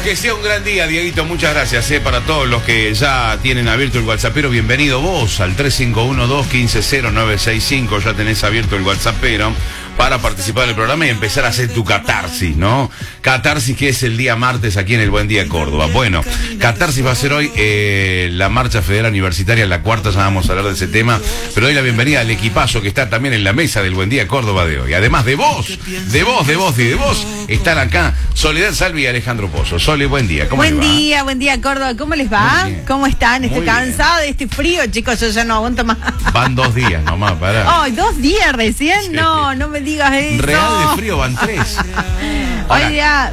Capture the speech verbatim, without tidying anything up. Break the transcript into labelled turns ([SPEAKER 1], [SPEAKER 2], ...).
[SPEAKER 1] Que sea un gran día, Dieguito. Muchas gracias eh, para todos los que ya tienen abierto el WhatsAppero. Bienvenido vos al tres cinco uno, dos uno cinco, cero nueve seis cinco. Ya tenés abierto el WhatsAppero para participar del programa y empezar a hacer tu catarsis, ¿no? Catarsis, que es el día martes aquí en el Buen Día Córdoba. Bueno, catarsis va a ser hoy eh, la Marcha Federal Universitaria, la cuarta, ya vamos a hablar de ese tema, pero doy la bienvenida al equipazo que está también en la mesa del Buen Día Córdoba de hoy. Además de vos, de vos, de vos y de vos, están acá Soledad Salvi y Alejandro Pozo. Sole, buen día, ¿cómo
[SPEAKER 2] Buen
[SPEAKER 1] les va?
[SPEAKER 2] día, buen día Córdoba, ¿cómo les va? ¿Cómo están? Estoy
[SPEAKER 1] Muy
[SPEAKER 2] cansada de este frío, chicos, yo ya no aguanto más.
[SPEAKER 1] Van dos días nomás, pará.
[SPEAKER 2] Ay, ¿dos días recién?
[SPEAKER 1] Sí.
[SPEAKER 2] No, no me digas eso.
[SPEAKER 1] Real de frío van tres. Ahora,
[SPEAKER 2] Oiga,